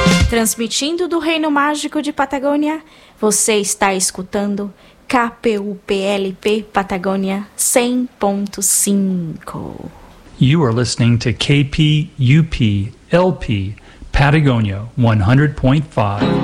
Transmitindo do Reino Mágico de Patagônia, você está escutando KPUPLP Patagônia 100.5. You are listening to KPUP LP Patagonia 100.5.